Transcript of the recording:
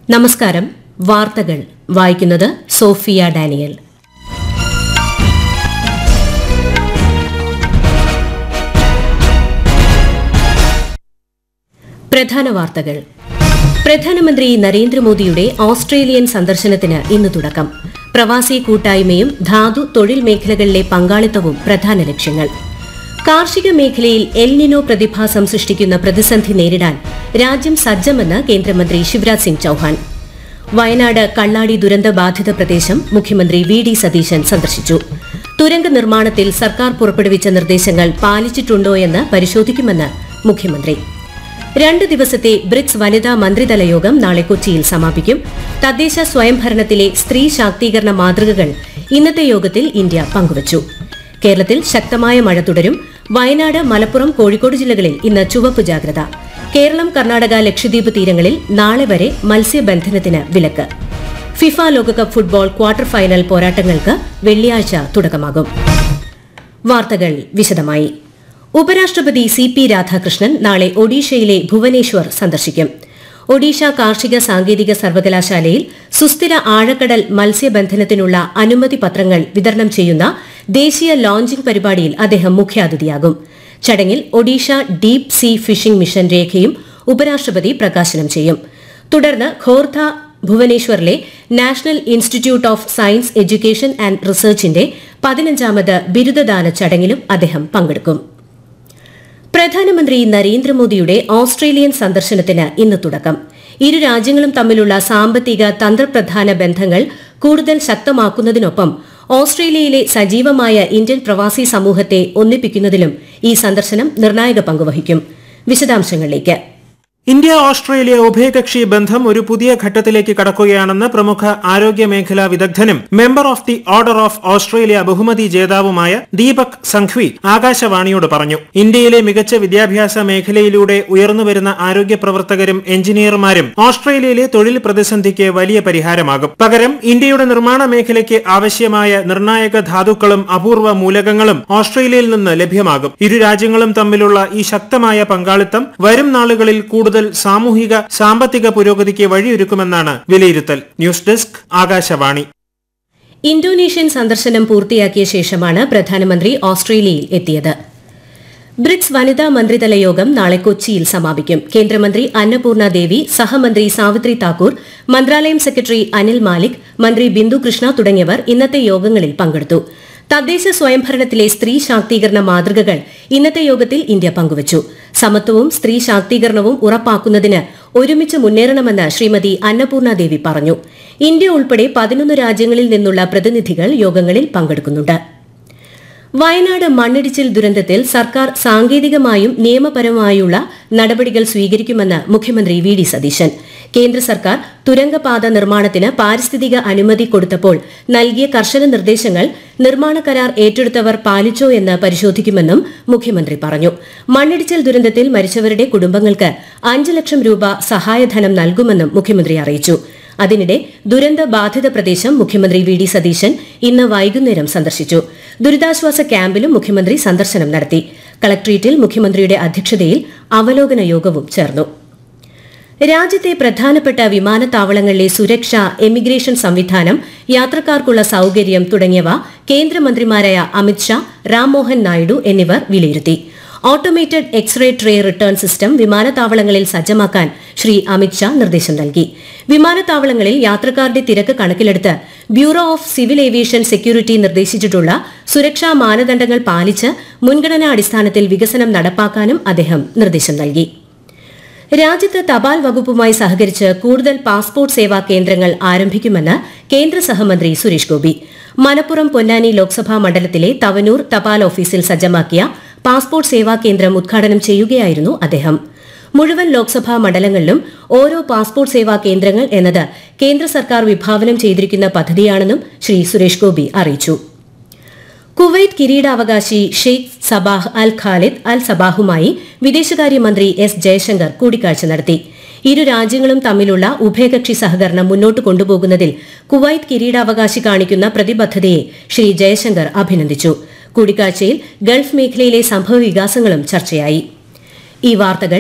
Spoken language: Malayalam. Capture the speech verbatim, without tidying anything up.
നമസ്കാരം. വാർത്തകൾ വായിക്കുന്നത് സോഫിയ ഡാനിയൽ. പ്രധാന വാർത്തകൾ. പ്രധാനമന്ത്രി നരേന്ദ്രമോദിയുടെ ഓസ്ട്രേലിയൻ സന്ദർശനത്തിന് ഇന്ന് തുടക്കം. പ്രവാസി കൂട്ടായ്മയും ധാതു തൊഴിൽ മേഖലകളിലെ പങ്കാളിത്തവും പ്രധാന ലക്ഷ്യങ്ങൾ. കാർഷിക മേഖലയിൽ എൽനിനോ പ്രതിഭാസം സൃഷ്ടിക്കുന്ന പ്രതിസന്ധി നേരിടാൻ രാജ്യം സജ്ജമെന്ന് കേന്ദ്രമന്ത്രി ശിവരാജ് സിംഗ് ചൌഹാൻ. വയനാട് കള്ളാടി ദുരന്ത ബാധിത പ്രദേശം മുഖ്യമന്ത്രി വി ഡി സതീശൻ സന്ദർശിച്ചു. തുരങ്ക നിർമ്മാണത്തിൽ സർക്കാർ പുറപ്പെടുവിച്ച നിർദ്ദേശങ്ങൾ പാലിച്ചിട്ടുണ്ടോയെന്ന് പരിശോധിക്കുമെന്ന് മുഖ്യമന്ത്രി. രണ്ട് ദിവസത്തെ ബ്രിക്സ് വനിതാ മന്ത്രിതല യോഗം നാളെ കൊച്ചിയിൽ സമാപിക്കും. തദ്ദേശ സ്വയംഭരണത്തിലെ സ്ത്രീ ശാക്തീകരണ മാതൃകകൾ ഇന്നത്തെ യോഗത്തിൽ ഇന്ത്യ പങ്കുവച്ചു. കേരളത്തിൽ ശക്തമായ മഴ തുടരും. വയനാട്, മലപ്പുറം, കോഴിക്കോട് ജില്ലകളിൽ ഇന്ന് ചുവപ്പ് ജാഗ്രത. കേരളം, കർണാടക, ലക്ഷദ്വീപ് തീരങ്ങളിൽ നാളെ വരെ മത്സ്യബന്ധനത്തിന് വിലക്ക്. ഫിഫ ലോകകപ്പ് ഫുട്ബോൾ ക്വാർട്ടർ ഫൈനൽ പോരാട്ടങ്ങൾക്ക് വെള്ളിയാഴ്ച തുടക്കമാകും. വാർത്തകൾ വിശദമായി. ഉപരാഷ്ട്രപതി സി പി രാധാകൃഷ്ണൻ നാളെ ഒഡീഷയിലെ ഭുവനേശ്വർ സന്ദർശിക്കും. ഒഡീഷ കാർഷിക സാങ്കേതിക സർവകലാശാലയിൽ സുസ്ഥിര ആഴക്കടൽ മത്സ്യബന്ധനത്തിനുള്ള അനുമതി പത്രങ്ങൾ വിതരണം ചെയ്യുന്ന ദേശീയ ലോഞ്ചിംഗ് പരിപാടിയിൽ അദ്ദേഹം മുഖ്യാതിഥിയാകും. ചടങ്ങിൽ Odisha deep see phishing mission രേഖയും ഉപരാഷ്ട്രപതി പ്രകാശനം ചെയ്യും. തുടർന്ന് Khordha ഭുവനേശ്വറിലെ national institute of science education and റിസർച്ചിന്റെ പതിനഞ്ചാമത് ബിരുദദാന ചടങ്ങിലും അദ്ദേഹം പങ്കെടുക്കും. പ്രധാനമന്ത്രി നരേന്ദ്രമോദിയുടെ ഓസ്ട്രേലിയൻ സന്ദർശനത്തിന് ഇന്ന് തുടക്കം. ഇരു രാജ്യങ്ങളും തമ്മിലുള്ള സാമ്പത്തിക തന്ത്രപ്രധാന ബന്ധങ്ങൾ കൂടുതൽ ശക്തമാക്കുന്നതിനൊപ്പം ഓസ്ട്രേലിയയിലെ സജീവമായ ഇന്ത്യൻ പ്രവാസി സമൂഹത്തെ ഒന്നിപ്പിക്കുന്നതിലും ഈ സന്ദർശനം നിർണായക പങ്കുവഹിക്കും. വിശദാംശങ്ങളിലേക്ക്. ഇന്ത്യ ഓസ്ട്രേലിയ ഉഭയകക്ഷി ബന്ധം ഒരു പുതിയ ഘട്ടത്തിലേക്ക് കടക്കുകയാണെന്ന് പ്രമുഖ ആരോഗ്യ മേഖലാ വിദഗ്ധനും member of the order of Australia ബഹുമതി ജേതാവുമായ ദീപക് സംഘ്വി ആകാശവാണിയോട് പറഞ്ഞു. ഇന്ത്യയിലെ മികച്ച വിദ്യാഭ്യാസ മേഖലയിലൂടെ ഉയർന്നുവരുന്ന ആരോഗ്യ പ്രവർത്തകരും എഞ്ചിനീയർമാരും ഓസ്ട്രേലിയയിലെ തൊഴിൽ പ്രതിസന്ധിക്ക് വലിയ പരിഹാരമാകും. പകരം ഇന്ത്യയുടെ നിർമ്മാണ മേഖലയ്ക്ക് ആവശ്യമായ നിർണായക ധാതുക്കളും അപൂർവ മൂലകങ്ങളും ഓസ്ട്രേലിയയിൽ നിന്ന് ലഭ്യമാകും. ഇരു രാജ്യങ്ങളും തമ്മിലുള്ള ഈ ശക്തമായ പങ്കാളിത്തം വരും നാളുകളിൽ കൂടുതൽ സാമൂഹിക സാമ്പത്തിക പുരോഗതിക്ക് വഴിയൊരുക്കുമെന്നാണ് വിലയിരുത്തൽ. News desk, Akashvani. ഇന്തോനേഷ്യൻ സന്ദർശനം പൂർത്തിയാക്കിയ ശേഷമാണ് പ്രധാനമന്ത്രി ഓസ്ട്രേലിയയിൽ എത്തിയത്. ബ്രിക്സ് വനിതാ മന്ത്രിതല യോഗം നാളെ കൊച്ചിയിൽ സമാപിക്കും. കേന്ദ്രമന്ത്രി അന്നപൂർണ ദേവി, സഹമന്ത്രി സാവിത്രി താക്കൂർ, മന്ത്രാലയം സെക്രട്ടറി അനിൽ മാലിക്, മന്ത്രി ബിന്ദു കൃഷ്ണ തുടങ്ങിയവർ ഇന്നത്തെ യോഗങ്ങളിൽ പങ്കെടുത്തു. തദ്ദേശ സ്വയംഭരണത്തിലെ സ്ത്രീ ശാക്തീകരണ മാതൃകകൾ ഇന്നത്തെ യോഗത്തിൽ ഇന്ത്യ പങ്കുവച്ചു. സമത്വവും സ്ത്രീ ശാക്തീകരണവും ഉറപ്പാക്കുന്നതിന് ഒരുമിച്ച് മുന്നേറണമെന്ന് ശ്രീമതി അന്നപൂർണ ദേവി പറഞ്ഞു. ഇന്ത്യ ഉൾപ്പെടെ പതിനൊന്ന് രാജ്യങ്ങളിൽ നിന്നുള്ള പ്രതിനിധികൾ യോഗങ്ങളിൽ പങ്കെടുക്കുന്നുണ്ട്. വയനാട് മണ്ണിടിച്ചിൽ ദുരന്തത്തിൽ സർക്കാർ സാങ്കേതികമായും നിയമപരമായുള്ള നടപടികൾ സ്വീകരിക്കുമെന്ന് മുഖ്യമന്ത്രി വി ഡി സതീശൻ. കേന്ദ്ര സർക്കാർ തുരങ്കപാത നിർമ്മാണത്തിന് പാരിസ്ഥിതിക അനുമതി കൊടുത്തപ്പോൾ നൽകിയ കർശന നിർദ്ദേശങ്ങൾ നിർമ്മാണ കരാർ ഏറ്റെടുത്തവർ പാലിച്ചോ എന്ന് പരിശോധിക്കുമെന്നും മുഖ്യമന്ത്രി പറഞ്ഞു. മണ്ണിടിച്ചിൽ ദുരന്തത്തിൽ മരിച്ചവരുടെ കുടുംബങ്ങൾക്ക് അഞ്ച് ലക്ഷം രൂപ സഹായധനം നൽകുമെന്നും മുഖ്യമന്ത്രി അറിയിച്ചു. അതിനിടെ ദുരന്ത ബാധിത പ്രദേശം മുഖ്യമന്ത്രി വി ഡി സതീശൻ ഇന്ന് വൈകുന്നേരം സന്ദർശിച്ചു. ദുരിതാശ്വാസ ക്യാമ്പിലും മുഖ്യമന്ത്രി സന്ദർശനം നടത്തി. കളക്ട്രേറ്റിൽ മുഖ്യമന്ത്രിയുടെ അധ്യക്ഷതയിൽ അവലോകന യോഗവും ചേർന്നു. രാജ്യത്തെ പ്രധാനപ്പെട്ട വിമാനത്താവളങ്ങളിലെ സുരക്ഷ, എമിഗ്രേഷൻ സംവിധാനം, യാത്രക്കാർക്കുള്ള സൌകര്യം തുടങ്ങിയവ കേന്ദ്രമന്ത്രിമാരായ അമിത്ഷാ, രാംമോഹൻ നായിഡു എന്നിവർ വിലയിരുത്തി. Automated x-ray tray return system വിമാനത്താവളങ്ങളിൽ സജ്ജമാക്കാൻ ശ്രീ അമിത്ഷാ നിർദ്ദേശം നൽകി. വിമാനത്താവളങ്ങളിൽ യാത്രക്കാരുടെ തിരക്ക് കണക്കിലെടുത്ത് bureau of civil aviation security നിർദ്ദേശിച്ചിട്ടുള്ള സുരക്ഷാ മാനദണ്ഡങ്ങൾ പാലിച്ച് മുൻഗണനാ അടിസ്ഥാനത്തിൽ വികസനം നടപ്പാക്കാനും അദ്ദേഹം നിർദ്ദേശം നൽകി. രാജ്യത്ത് തപാൽ വകുപ്പുമായി സഹകരിച്ച് കൂടുതൽ പാസ്പോർട്ട് സേവാ കേന്ദ്രങ്ങൾ ആരംഭിക്കുമെന്ന് കേന്ദ്ര സഹമന്ത്രി സുരേഷ് ഗോപി. മലപ്പുറം പൊന്നാനി ലോക്സഭാ മണ്ഡലത്തിലെ തവനൂർ തപാൽ ഓഫീസിൽ സജ്ജമാക്കിയ പാസ്പോർട്ട് സേവാ കേന്ദ്രം ഉദ്ഘാടനം ചെയ്യുകയായിരുന്നു അദ്ദേഹം. മുഴുവൻ ലോക്സഭാ മണ്ഡലങ്ങളിലും ഓരോ പാസ്പോർട്ട് സേവാ കേന്ദ്രങ്ങൾ എന്നത് കേന്ദ്ര സർക്കാർ വിഭാവനം ചെയ്തിരിക്കുന്ന പദ്ധതിയാണെന്നും ശ്രീ സുരേഷ് ഗോപി അറിയിച്ചു. കുവൈറ്റ് കിരീടാവകാശി ഷെയ്ഖ് സബാഹ് അൽ ഖാലിദ് അൽ സബാഹുമായി വിദേശകാര്യമന്ത്രി എസ് ജയശങ്കർ കൂടിക്കാഴ്ച നടത്തി. ഇരു രാജ്യങ്ങളും തമ്മിലുള്ള ഉഭയകക്ഷി സഹകരണം മുന്നോട്ട് കൊണ്ടുപോകുന്നതിൽ കുവൈറ്റ് കിരീടാവകാശി കാണിക്കുന്ന പ്രതിബദ്ധതയെ ശ്രീ ജയശങ്കർ അഭിനന്ദിച്ചു. കൂടിക്കാഴ്ചയിൽ ഗൾഫ് മേഖലയിലെ സംഭവവികാസങ്ങളും ചർച്ചയായി. ഈ വാർത്തകൾ